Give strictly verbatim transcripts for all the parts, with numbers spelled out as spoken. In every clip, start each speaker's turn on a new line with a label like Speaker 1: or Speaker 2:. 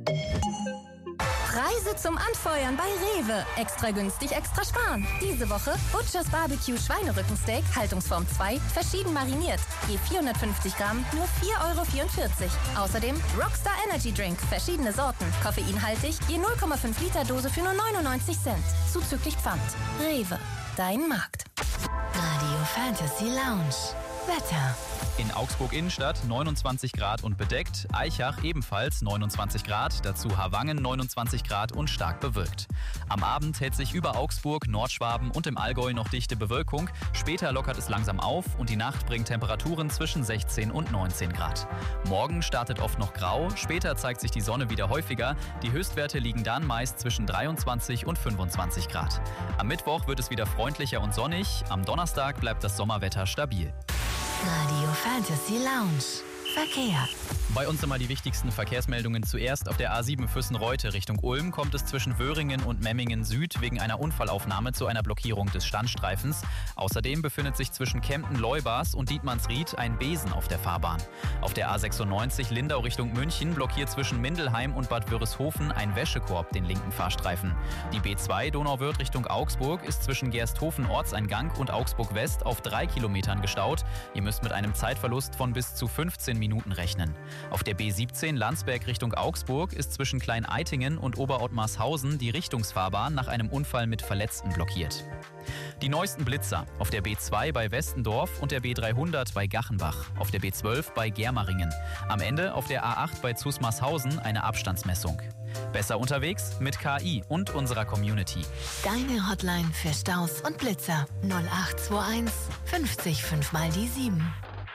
Speaker 1: Preise zum Anfeuern bei Rewe. Extra günstig, extra sparen. Diese Woche Butchers Barbecue Schweinerückensteak, Haltungsform zwei, verschieden mariniert. Je vierhundertfünfzig Gramm, nur vier Euro vierundvierzig. Außerdem Rockstar Energy Drink, verschiedene Sorten. Koffeinhaltig, je null Komma fünf Liter Dose für nur neunundneunzig Cent. Zuzüglich Pfand. Rewe, dein Markt.
Speaker 2: Radio Fantasy Lounge. Wetter.
Speaker 3: In Augsburg Innenstadt neunundzwanzig Grad und bedeckt, Aichach ebenfalls neunundzwanzig Grad, dazu Harwangen neunundzwanzig Grad und stark bewölkt. Am Abend hält sich über Augsburg, Nordschwaben und im Allgäu noch dichte Bewölkung, später lockert es langsam auf und die Nacht bringt Temperaturen zwischen sechzehn und neunzehn Grad. Morgen startet oft noch grau, später zeigt sich die Sonne wieder häufiger, die Höchstwerte liegen dann meist zwischen dreiundzwanzig und fünfundzwanzig Grad. Am Mittwoch wird es wieder freundlicher und sonnig, am Donnerstag bleibt das Sommerwetter stabil.
Speaker 2: Radio Fantasy Lounge. Verkehr.
Speaker 3: Bei uns immer die wichtigsten Verkehrsmeldungen zuerst. Auf der A sieben Füssen-Reute Richtung Ulm kommt es zwischen Wöhringen und Memmingen Süd wegen einer Unfallaufnahme zu einer Blockierung des Standstreifens. Außerdem befindet sich zwischen Kempten-Leubas und Dietmannsried ein Besen auf der Fahrbahn. Auf der A sechsundneunzig Lindau Richtung München blockiert zwischen Mindelheim und Bad Wörishofen ein Wäschekorb den linken Fahrstreifen. Die B zwei Donauwörth Richtung Augsburg ist zwischen Gersthofen Ortseingang und Augsburg West auf drei Kilometern gestaut. Ihr müsst mit einem Zeitverlust von bis zu fünfzehn Minuten rechnen. Auf der B siebzehn Landsberg Richtung Augsburg ist zwischen Klein-Eitingen und Oberottmarshausen die Richtungsfahrbahn nach einem Unfall mit Verletzten blockiert. Die neuesten Blitzer auf der B zwei bei Westendorf und der B dreihundert bei Gachenbach, auf der B zwölf bei Germaringen. Am Ende auf der A acht bei Zusmarshausen eine Abstandsmessung. Besser unterwegs mit K I und unserer Community.
Speaker 2: Deine Hotline für Staus und Blitzer null acht zwei eins fünfzig fünf mal die sieben.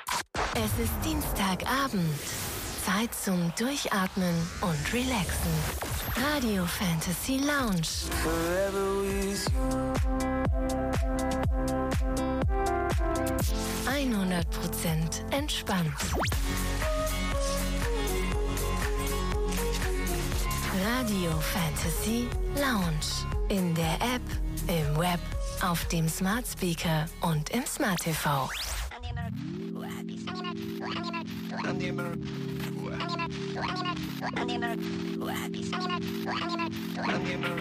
Speaker 2: Es ist Dienstagabend. Zeit zum Durchatmen und Relaxen. Radio Fantasy Lounge. hundert Prozent entspannt. Radio Fantasy Lounge. In der App, im Web, auf dem Smart Speaker und im Smart T V.